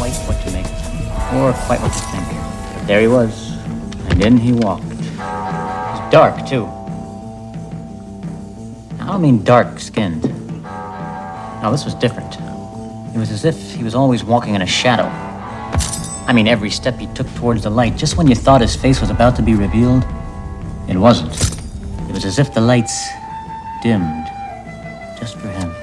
quite what to make of him, or quite what to think. But there he was, and in he walked. It was dark, too. I don't mean dark-skinned. No, this was different. It was as if he was always walking in a shadow. I mean, every step he took towards the light, just when you thought his face was about to be revealed, it wasn't. It was as if the lights dimmed just for him.